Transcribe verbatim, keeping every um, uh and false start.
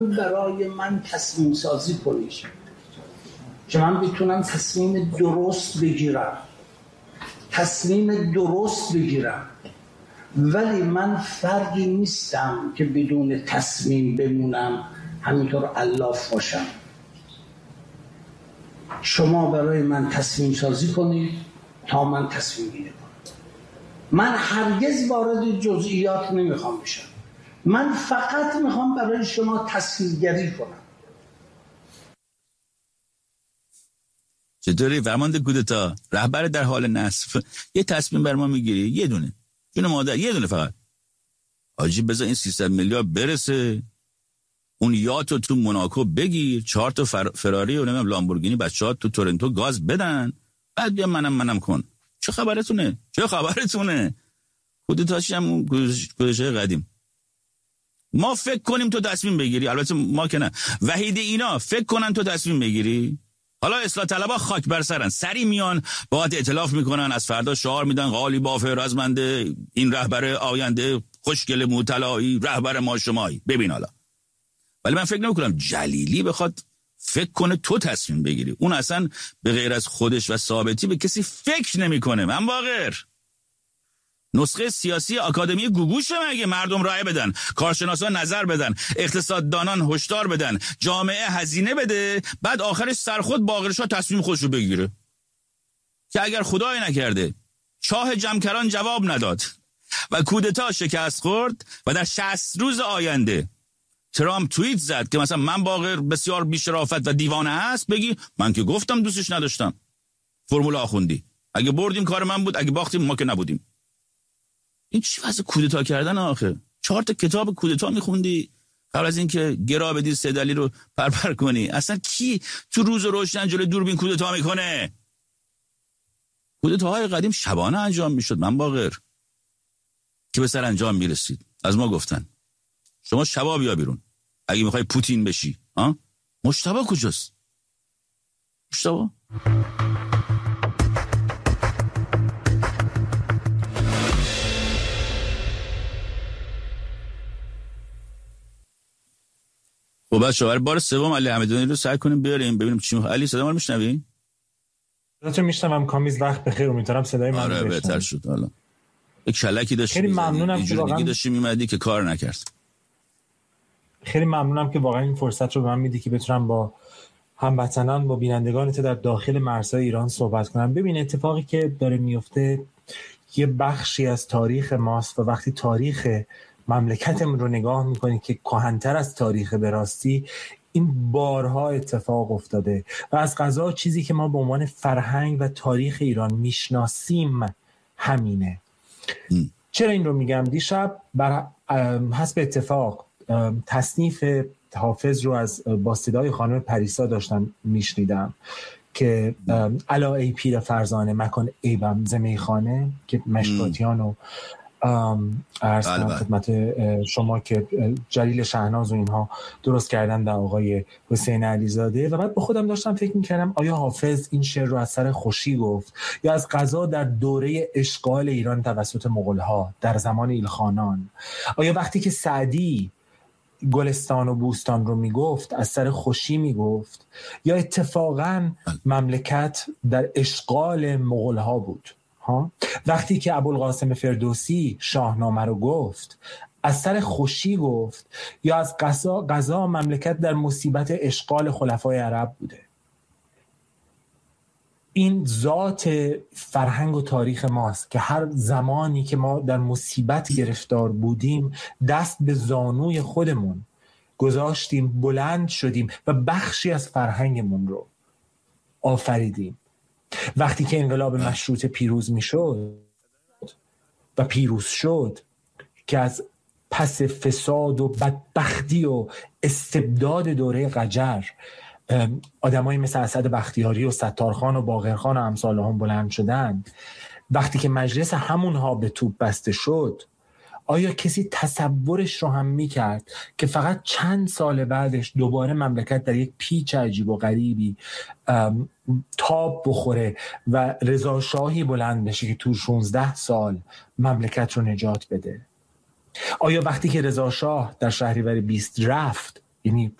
برای من تصمیم سازی کنید که من بتونم تصمیم درست بگیرم تصمیم درست بگیرم ولی من فردی نیستم که بدون تصمیم بمونم همینطور الاف باشم. شما برای من تصمیم سازی کنید تا من تصمیم گیری کنم. من هرگز وارد جزئیات نمیخوام بشم، من فقط میخوام برای شما تصویرگری کنم. چطوری فرمانده کودتا رهبر در حال نصب یه تصمیم بر ما میگیری؟ یه دونه جون مادر، یه دونه فقط. آجی بذار این سیصد میلیارد برسه، اون یاتو تو موناکو بگیر، چهار تا فر... فراری و نمیدونم لامبورگینی بچه‌ها تو تورنتو گاز بدن، بعد بیا منم منم کن. چه خبرتونه؟ چه خبرتونه؟ کودتاش هم گذشته قدیم. ما فکر کنیم تو تصمیم بگیری، البته ما که نه، وحید اینا فکر کنن تو تصمیم بگیری. حالا اصلاح طلبا خاک بر سرن، سری میان باهات ائتلاف میکنن، از فردا شعار میدن قالی بافه رزمنده، این رهبر آینده خوشگل موطلایی رهبر ما شمایی. ببین حالا، ولی من فکر نمیکنم جلیلی بخواد فکر کنه تو تصمیم بگیری. اون اصلا به غیر از خودش و ثابتی به کسی فکر نمیکنه. من واقعا نسخه سیاسی آکادمی گوگوشه مگه مردم رای بدن، کارشناسان نظر بدن، اقتصاددانان هشدار بدن، جامعه هزینه بده، بعد آخرش سرخود باقرشا تصمیم خودشو بگیره که اگر خدای نکرده چاه جمکران جواب نداد و کودتا شکست خورد و در شصت روز آینده ترامپ توییت زد که مثلا من باقر بسیار بی‌شرافت و دیوانه هست، بگی من که گفتم دوستش نداشتم. فرمول آخوندی، اگه بردیم کار من بود، اگه باختیم ما که نبودیم. این چی واسه کودتا کردن آخه؟ چهار تا کتاب کودتا میخوندی قبل از اینکه گرا بدی سدلی رو پرپر کنی. اصلا کی تو روز روشن جلوی دوربین کودتا میکنه؟ کودتاهای قدیم شبانه انجام میشد من باقر که به سر انجام میرسید. از ما گفتن شما شبا بیا بیرون اگه میخوای پوتین بشی. ها مجتبی کجاست؟ مجتبی و بعد شوهر بار سوم علی حمیدانی رو سعی کنیم بیاریم ببینیم چی میخواد. علی صدا ما رو میشنوی؟ صداتو میشنوم کامیز، وقت بخیر، امیدوارم صدای من رو بشنوی. آره بهتر شد. حالا یک کلکی داشتی، خیلی ممنونم که واقعا داشتی میمدی که کار نکرد. خیلی ممنونم که واقعا این فرصت رو به من میدی که بتونم با هموطنان، با بینندگان تو در داخل مرزهای ایران صحبت کنم. ببین اتفاقی که داره میفته یه بخشی از تاریخ ماست و وقتی تاریخ مملکتمون رو نگاه میکنی که کهن‌تر از تاریخ به راستی این بارها اتفاق افتاده و از قضا چیزی که ما به عنوان فرهنگ و تاریخ ایران میشناسیم همینه. م. چرا این رو میگم؟ دیشب بر حسب اتفاق تصنیف حافظ رو از با صدای خانم پریسا داشتم میشنیدم که الا ای پیر فرزانه مکان ایبم زمیخانه که مشکاتیان و عرض کنم خدمت شما که جلیل شهناز و اینها درست کردن در آقای حسین علیزاده و بعد به خودم داشتم فکر میکردم آیا حافظ این شعر رو از سر خوشی گفت یا از قضا در دوره اشغال ایران توسط مغول‌ها در زمان ایلخانان؟ آیا وقتی که سعدی گلستان و بوستان رو میگفت از سر خوشی میگفت یا اتفاقاً مملکت در اشغال مغول‌ها بود؟ ها؟ وقتی که ابوالقاسم فردوسی شاهنامه رو گفت از سر خوشی گفت یا از قضا قضا مملکت در مصیبت اشغال خلفای عرب بوده؟ این ذات فرهنگ و تاریخ ماست که هر زمانی که ما در مصیبت گرفتار بودیم دست به زانوی خودمون گذاشتیم، بلند شدیم و بخشی از فرهنگمون رو آفریدیم. وقتی که انقلاب مشروطه پیروز می شد و پیروز شد که از پس فساد و بدبختی و استبداد دوره قجر آدمایی مثل اسد بختیاری و ستارخان و باقرخان و امثال هم بلند شدن، وقتی که مجلس همونها به توپ بسته شد، آیا کسی تصورش رو هم میکرد که فقط چند سال بعدش دوباره مملکت در یک پیچ عجیب و غریبی تاب بخوره و رضا شاهی بلند بشه که تو شانزده سال مملکت رو نجات بده؟ آیا وقتی که رضا شاه در شهریور بیست رفت یعنی